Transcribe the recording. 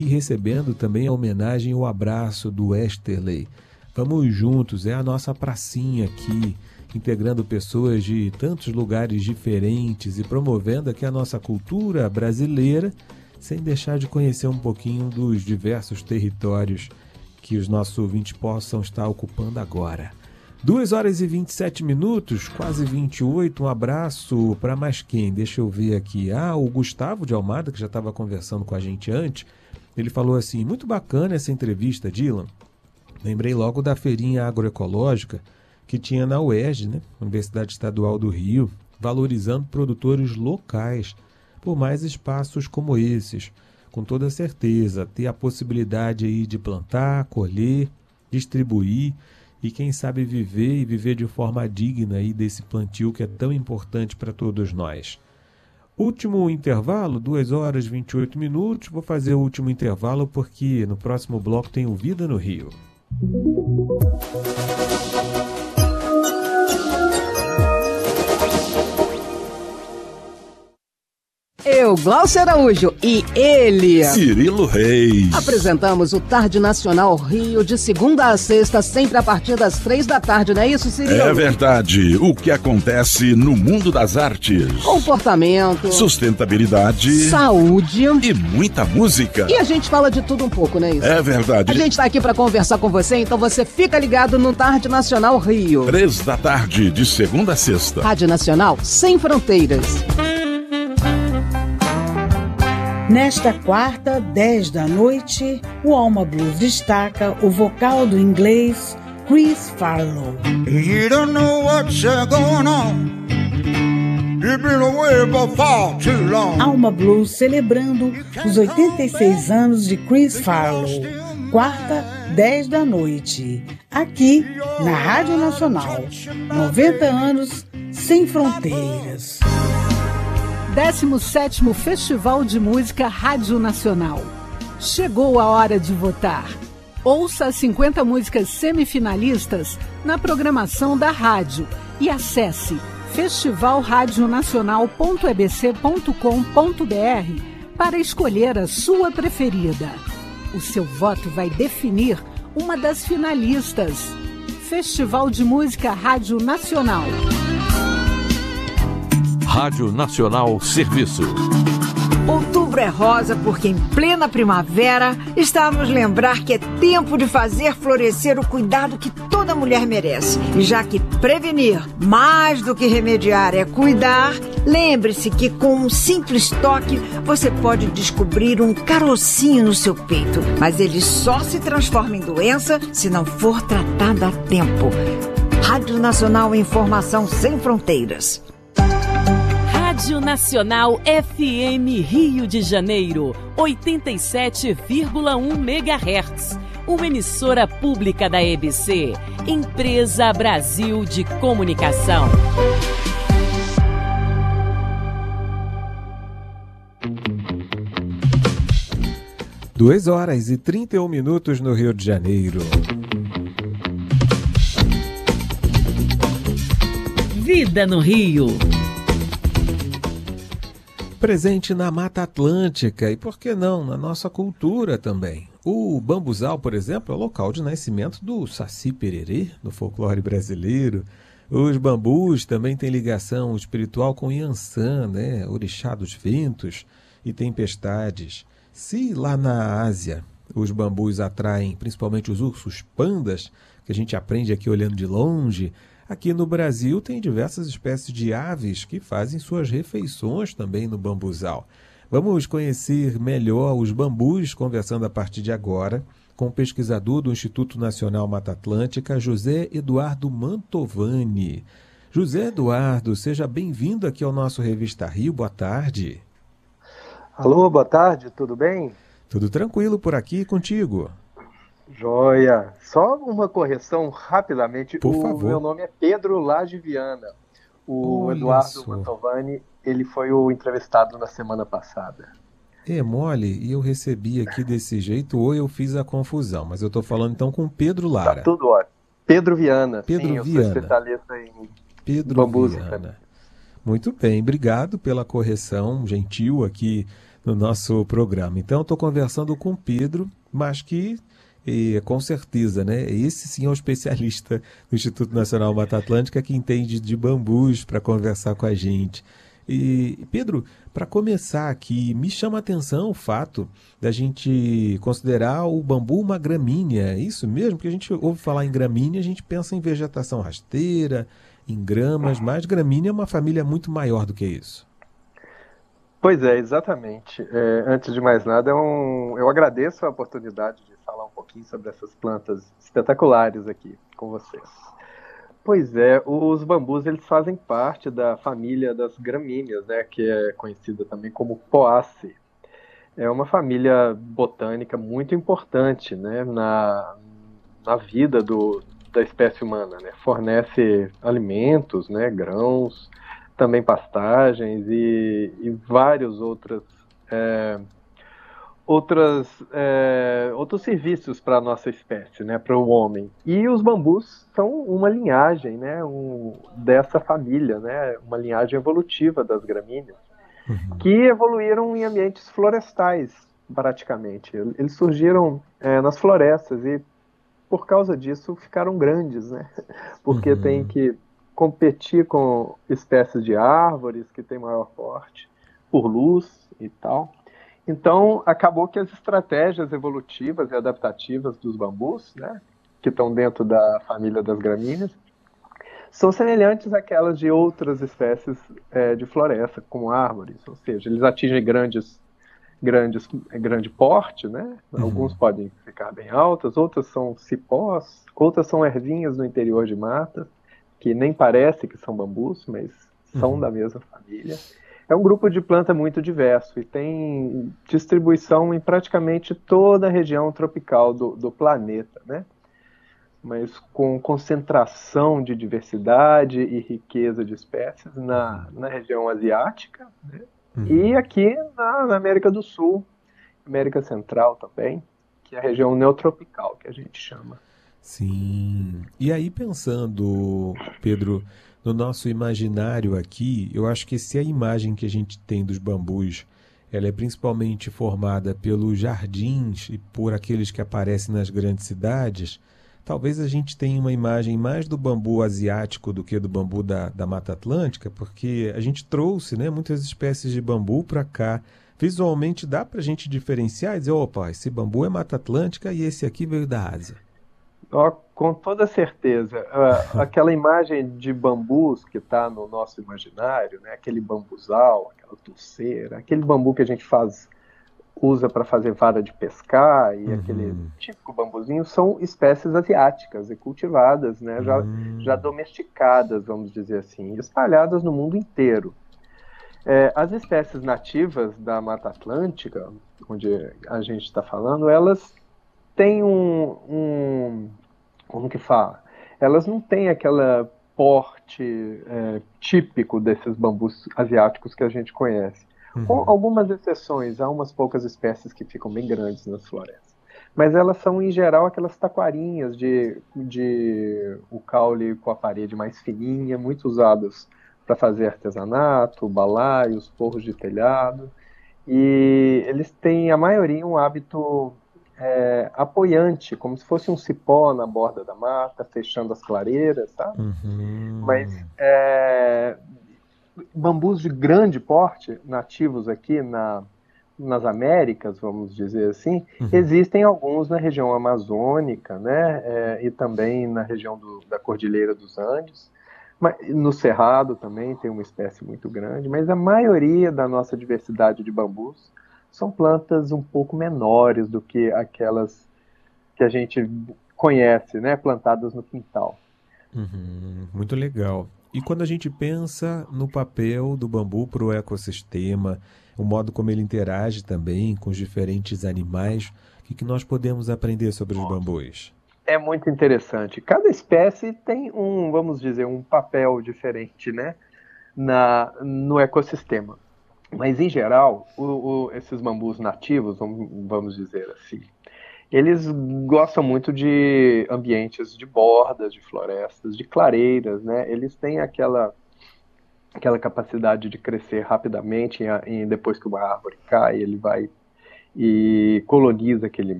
e recebendo também a homenagem e o abraço do Westerley. Vamos juntos, é a nossa pracinha aqui, integrando pessoas de tantos lugares diferentes e promovendo aqui a nossa cultura brasileira, sem deixar de conhecer um pouquinho dos diversos territórios que os nossos ouvintes possam estar ocupando agora. 2h27, quase 28, um abraço para mais quem? Deixa eu ver aqui. O Gustavo de Almada, que já estava conversando com a gente antes, ele falou assim: muito bacana essa entrevista, Dylan. Lembrei logo da feirinha agroecológica que tinha na UERJ, né? Universidade Estadual do Rio, valorizando produtores locais por mais espaços como esses. Com toda certeza, ter a possibilidade aí de plantar, colher, distribuir e quem sabe viver de forma digna aí desse plantio que é tão importante para todos nós. Último intervalo, 2h28. Vou fazer o último intervalo porque no próximo bloco tem o Vida no Rio. Eu, Glaucio Araújo, e ele, Cirilo Reis. Apresentamos o Tarde Nacional Rio de segunda a sexta, sempre a partir das 3 da tarde, não é isso, Cirilo? É verdade. O que acontece no mundo das artes. Comportamento, sustentabilidade, saúde e muita música. E a gente fala de tudo um pouco, não é isso? É verdade. A gente tá aqui para conversar com você, então você fica ligado no Tarde Nacional Rio. 3 da tarde, de segunda a sexta. Rádio Nacional Sem Fronteiras. Nesta quarta, 10 da noite, o Alma Blues destaca o vocal do inglês Chris Farlow. You don't know what's going on. You've been away for far too long. Alma Blues celebrando os 86 anos de Chris Farlow. Quarta, 10 da noite, aqui na Rádio Nacional. 90 anos sem fronteiras. 17º Festival de Música Rádio Nacional. Chegou a hora de votar. Ouça as 50 músicas semifinalistas na programação da rádio e acesse festivalradionacional.ebc.com.br para escolher a sua preferida. O seu voto vai definir uma das finalistas. Festival de Música Rádio Nacional. Rádio Nacional Serviço. Outubro é rosa porque em plena primavera está a nos lembrar que é tempo de fazer florescer o cuidado que toda mulher merece. E já que prevenir mais do que remediar é cuidar, lembre-se que com um simples toque você pode descobrir um carocinho no seu peito. Mas ele só se transforma em doença se não for tratada a tempo. Rádio Nacional, informação sem fronteiras. Rádio Nacional FM Rio de Janeiro, 87,1 MHz. Uma emissora pública da EBC, Empresa Brasil de Comunicação. Duas horas e 31 minutos no Rio de Janeiro. Vida no Rio. Presente na Mata Atlântica e, por que não, na nossa cultura também. O bambuzal, por exemplo, é o local de nascimento do Saci Pererê, no folclore brasileiro. Os bambus também têm ligação espiritual com Iansã, né? Orixá dos ventos e tempestades. Se lá na Ásia os bambus atraem principalmente os ursos pandas, que a gente aprende aqui olhando de longe, aqui no Brasil tem diversas espécies de aves que fazem suas refeições também no bambuzal. Vamos conhecer melhor os bambus, conversando a partir de agora com o pesquisador do Instituto Nacional Mata Atlântica, José Eduardo Mantovani. José Eduardo, seja bem-vindo aqui ao nosso Revista Rio. Boa tarde. Alô, boa tarde, tudo bem? Tudo tranquilo por aqui contigo. Joia. Só uma correção rapidamente. Por favor. Meu nome é Pedro Lage Viana. O Eduardo Mantovani, ele foi o entrevistado na semana passada. É mole, e eu recebi aqui desse jeito, ou eu fiz a confusão, mas eu estou falando então com Pedro Lara. Tá tudo ótimo. Pedro Viana. Pedro sim, eu Viana. sou especialista em Pedro bambus. Viana. Muito bem, obrigado pela correção gentil aqui no nosso programa. Então, estou conversando com o Pedro, mas que, com certeza, né, esse sim é um especialista do Instituto Nacional Mata Atlântica que entende de bambus para conversar com a gente. E, Pedro, para começar aqui, me chama a atenção o fato da gente considerar o bambu uma gramínea. É isso mesmo? Porque a gente ouve falar em gramínea, a gente pensa em vegetação rasteira, em gramas, mas gramínea é uma família muito maior do que isso. Pois é, exatamente. Antes de mais nada, eu agradeço a oportunidade de falar um pouquinho sobre essas plantas espetaculares aqui com vocês. Pois é, os bambus eles fazem parte da família das gramíneas, né, que é conhecida também como Poaceae. É uma família botânica muito importante, né, na vida da espécie humana, né? Fornece alimentos, né, grãos, também pastagens e vários outros serviços para a nossa espécie, né, para o homem. E os bambus são uma linhagem, né, dessa família, né, uma linhagem evolutiva das gramíneas, que evoluíram em ambientes florestais, praticamente. Eles surgiram nas florestas e, por causa disso, ficaram grandes, né, porque tem que competir com espécies de árvores que têm maior porte, por luz e tal. Então, acabou que as estratégias evolutivas e adaptativas dos bambus, né, que estão dentro da família das gramíneas, são semelhantes àquelas de outras espécies de floresta, como árvores. Ou seja, eles atingem grande porte, né? Alguns podem ficar bem altas, outras são cipós, outras são ervinhas no interior de matas, que nem parece que são bambus, mas são da mesma família. É um grupo de planta muito diverso e tem distribuição em praticamente toda a região tropical do planeta, né? Mas com concentração de diversidade e riqueza de espécies na região asiática, né? E aqui na América do Sul, América Central também, que é a região neotropical, que a gente chama. Sim. E aí, pensando, Pedro, no nosso imaginário aqui, eu acho que se a imagem que a gente tem dos bambus, ela é principalmente formada pelos jardins e por aqueles que aparecem nas grandes cidades, talvez a gente tenha uma imagem mais do bambu asiático do que do bambu da Mata Atlântica, porque a gente trouxe, né, muitas espécies de bambu para cá. Visualmente dá para a gente diferenciar e dizer, opa, esse bambu é Mata Atlântica e esse aqui veio da Ásia. Com toda certeza. Aquela imagem de bambus que está no nosso imaginário, né? Aquele bambuzal, aquela torceira, aquele bambu que a gente usa para fazer vara de pescar e aquele típico bambuzinho, são espécies asiáticas e cultivadas, né? Já domesticadas, vamos dizer assim, espalhadas no mundo inteiro. As espécies nativas da Mata Atlântica, onde a gente está falando, elas têm como que fala? Elas não têm aquele porte típico desses bambus asiáticos que a gente conhece. Com algumas exceções, há umas poucas espécies que ficam bem grandes nas florestas. Mas elas são, em geral, aquelas taquarinhas de o caule com a parede mais fininha, muito usadas para fazer artesanato, balaios, forros de telhado. E eles têm, a maioria, um hábito apoiante, como se fosse um cipó na borda da mata, fechando as clareiras, sabe? Mas bambus de grande porte, nativos aqui nas Américas, vamos dizer assim, existem alguns na região amazônica, né? E também na região da Cordilheira dos Andes. No Cerrado também tem uma espécie muito grande, mas a maioria da nossa diversidade de bambus são plantas um pouco menores do que aquelas que a gente conhece, né, plantadas no quintal. Muito legal. E quando a gente pensa no papel do bambu para o ecossistema, o modo como ele interage também com os diferentes animais, o que nós podemos aprender sobre os bambus? É muito interessante. Cada espécie tem vamos dizer, um papel diferente, né, no ecossistema. Mas, em geral, esses bambus nativos, vamos dizer assim, eles gostam muito de ambientes de bordas, de florestas, de clareiras, né? Eles têm aquela capacidade de crescer rapidamente depois que uma árvore cai, ele vai e coloniza aquele